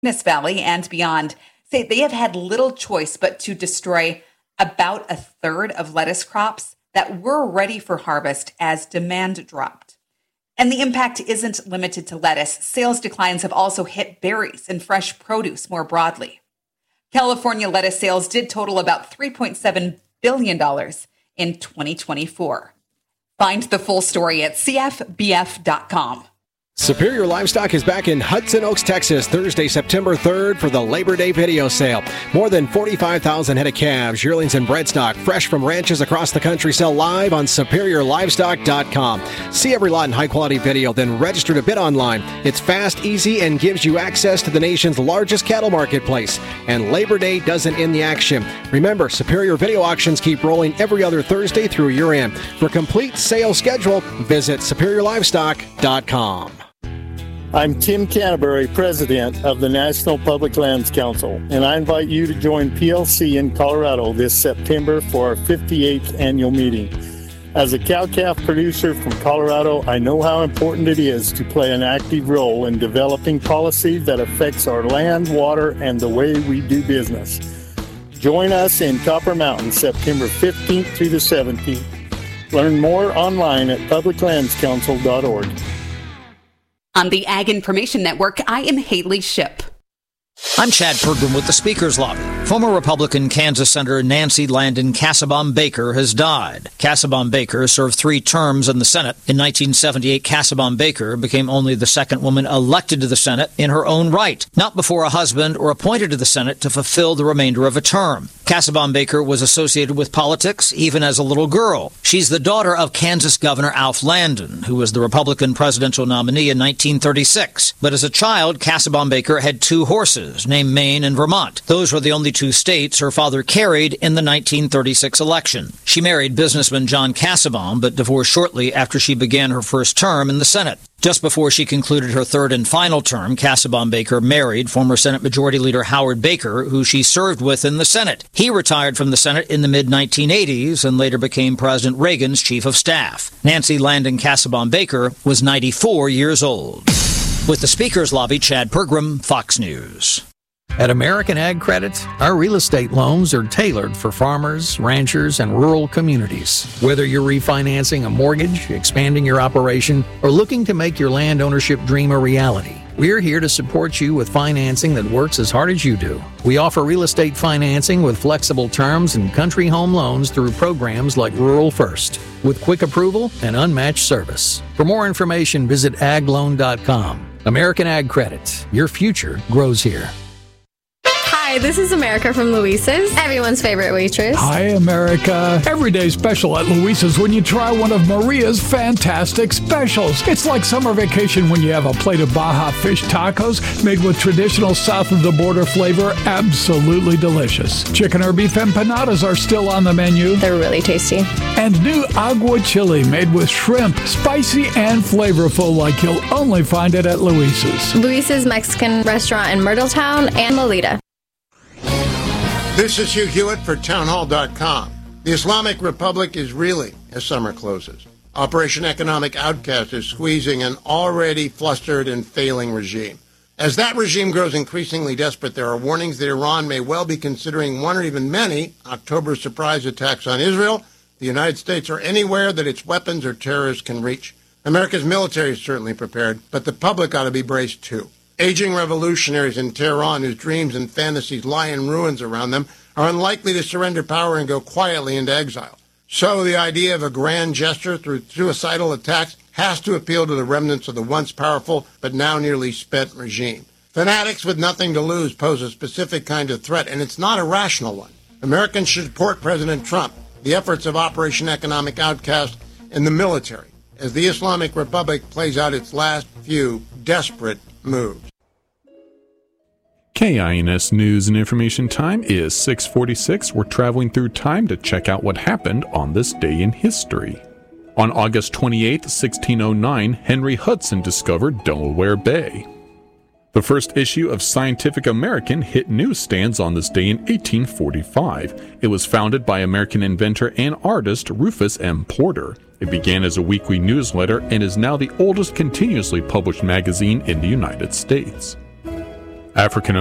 Valley and beyond say they have had little choice but to destroy about a third of lettuce crops that were ready for harvest as demand dropped. And the impact isn't limited to lettuce. Sales declines have also hit berries and fresh produce more broadly. California lettuce sales did total about $3.7 billion in 2024. Find the full story at cfbf.com. Superior Livestock is back in Hudson Oaks, Texas, Thursday, September 3rd for the Labor Day video sale. More than 45,000 head of calves, yearlings, and bredstock, fresh from ranches across the country, sell live on SuperiorLivestock.com. See every lot in high-quality video, then register to bid online. It's fast, easy, and gives you access to the nation's largest cattle marketplace. And Labor Day doesn't end the action. Remember, Superior video auctions keep rolling every other Thursday through year-end. For complete sales schedule, visit SuperiorLivestock.com. I'm Tim Canterbury, President of the National Public Lands Council, and I invite you to join PLC in Colorado this September for our 58th annual meeting. As a cow-calf producer from Colorado, I know how important it is to play an active role in developing policy that affects our land, water, and the way we do business. Join us in Copper Mountain, September 15th through the 17th. Learn more online at publiclandscouncil.org. On the Ag Information Network, I am Haley Shipp. I'm Chad Pergram with the Speaker's Lobby. Former Republican Kansas Senator Nancy Landon Casaubon Baker has died. Casaubon Baker served 3 terms in the Senate. In 1978, Casaubon Baker became only the second woman elected to the Senate in her own right, not before a husband or appointed to the Senate to fulfill the remainder of a term. Casaubon Baker was associated with politics even as a little girl. She's the daughter of Kansas Governor Alf Landon, who was the Republican presidential nominee in 1936. But as a child, Casaubon Baker had 2 horses named Maine and Vermont. Those were the only 2 states her father carried in the 1936 election. She married businessman John Casaubon, but divorced shortly after she began her first term in the Senate. Just before she concluded her 3rd and final term, Casaubon Baker married former Senate Majority Leader Howard Baker, who she served with in the Senate. He retired from the Senate in the mid-1980s and later became President Reagan's chief of staff. Nancy Landon Casaubon Baker was 94 years old. With the Speaker's Lobby, Chad Pergram, Fox News. At American Ag Credit, our real estate loans are tailored for farmers, ranchers, and rural communities. Whether you're refinancing a mortgage, expanding your operation, or looking to make your land ownership dream a reality, we're here to support you with financing that works as hard as you do. We offer real estate financing with flexible terms and country home loans through programs like Rural First, with quick approval and unmatched service. For more information, visit agloan.com. American Ag Credit. Your future grows here. Hi, this is America from Luisa's, everyone's favorite waitress. Hi, America. Everyday special at Luisa's when you try one of Maria's fantastic specials. It's like summer vacation when you have a plate of Baja fish tacos made with traditional south-of-the-border flavor. Absolutely delicious. Chicken or beef empanadas are still on the menu. They're really tasty. And new agua chili made with shrimp, spicy and flavorful like you'll only find it at Luisa's. Luisa's Mexican restaurant in Myrtletown and Lolita. This is Hugh Hewitt for townhall.com. The Islamic Republic is reeling as summer closes. Operation Economic Outcast is squeezing an already flustered and failing regime. As that regime grows increasingly desperate, there are warnings that Iran may well be considering one or even many October surprise attacks on Israel, the United States, or anywhere that its weapons or terrorists can reach. America's military is certainly prepared, but the public ought to be braced too. Aging revolutionaries in Tehran whose dreams and fantasies lie in ruins around them are unlikely to surrender power and go quietly into exile. So the idea of a grand gesture through suicidal attacks has to appeal to the remnants of the once powerful but now nearly spent regime. Fanatics with nothing to lose pose a specific kind of threat, and it's not a rational one. Americans should support President Trump, the efforts of Operation Economic Outcast, and the military as the Islamic Republic plays out its last few desperate moves. KINS News and Information Time is 6:46. We're traveling through time to check out what happened on this day in history. On August 28, 1609, Henry Hudson discovered Delaware Bay. The first issue of Scientific American hit newsstands on this day in 1845. It was founded by American inventor and artist Rufus M. Porter. It began as a weekly newsletter and is now the oldest continuously published magazine in the United States. African